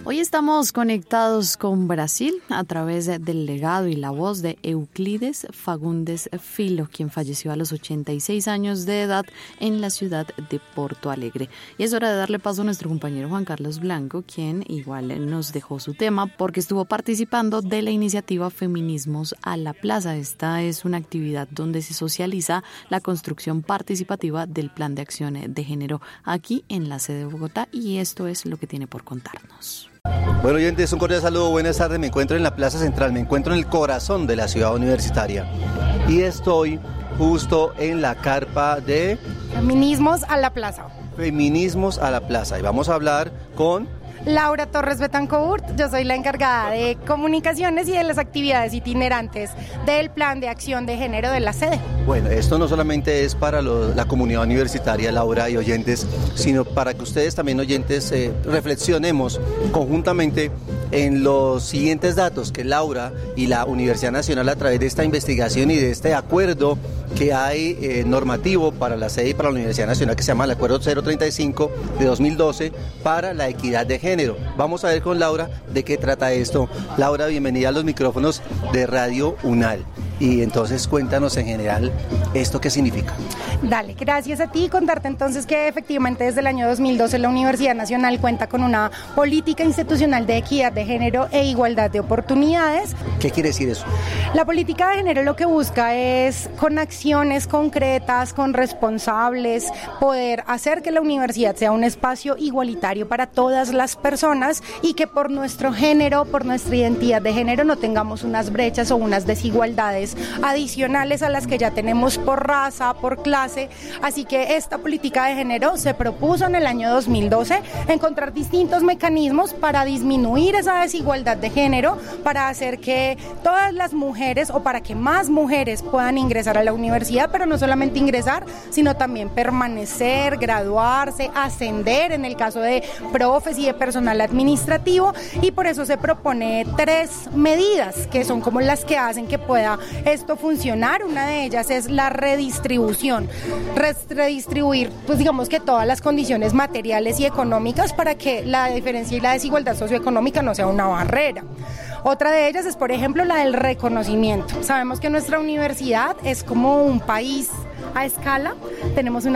Hoy estamos conectados con Brasil a través del legado y la voz de Euclides Fagundes Filho, quien falleció a los 86 años de edad en la ciudad de Porto Alegre. Y es hora de darle paso a nuestro compañero Juan Carlos Blanco, quien igual nos dejó su tema porque estuvo participando de la iniciativa Feminismos a la Plaza. Esta es una actividad donde se socializa la construcción participativa del Plan de Acción de Género aquí en la sede de Bogotá, y esto es lo que tiene por contarnos. Bueno, oyentes, un cordial saludo, buenas tardes. Me encuentro en la Plaza Central, me encuentro en el corazón de la ciudad universitaria y estoy justo en la carpa de Feminismos a la Plaza. Feminismos a la Plaza, y vamos a hablar con Laura Torres Betancourt. Yo soy la encargada de comunicaciones y de las actividades itinerantes del Plan de Acción de Género de la sede. Bueno, esto no solamente es para la comunidad universitaria, Laura y oyentes, sino para que ustedes también, oyentes, reflexionemos conjuntamente en los siguientes datos que Laura y la Universidad Nacional, a través de esta investigación y de este acuerdo que hay normativo para la sede y para la Universidad Nacional, que se llama el Acuerdo 035 de 2012 para la equidad de género. Vamos a ver con Laura de qué trata esto. Laura, bienvenida a los micrófonos de Radio UNAL. Y entonces cuéntanos en general esto qué significa. Dale, gracias a ti. Contarte entonces que efectivamente desde el año 2012 la Universidad Nacional cuenta con una política institucional de equidad de género e igualdad de oportunidades. ¿Qué quiere decir eso? La política de género lo que busca es, con acciones concretas, con responsables, poder hacer que la universidad sea un espacio igualitario para todas las personas y que por nuestro género, por nuestra identidad de género, no tengamos unas brechas o unas desigualdades adicionales a las que ya tenemos por raza, por clase. Así que esta política de género se propuso en el año 2012 encontrar distintos mecanismos para disminuir esa desigualdad de género, para hacer que todas las mujeres o para que más mujeres puedan ingresar a la universidad, pero no solamente ingresar, sino también permanecer, graduarse, ascender en el caso de profes y de personal administrativo, y por eso se propone 3 medidas que son como las que hacen que pueda esto funcionar. Una de ellas es la redistribución, redistribuir, pues digamos que todas las condiciones materiales y económicas para que la diferencia y la desigualdad socioeconómica no sea una barrera. Otra de ellas es, por ejemplo, la del reconocimiento. Sabemos que nuestra universidad es como un país a escala, tenemos una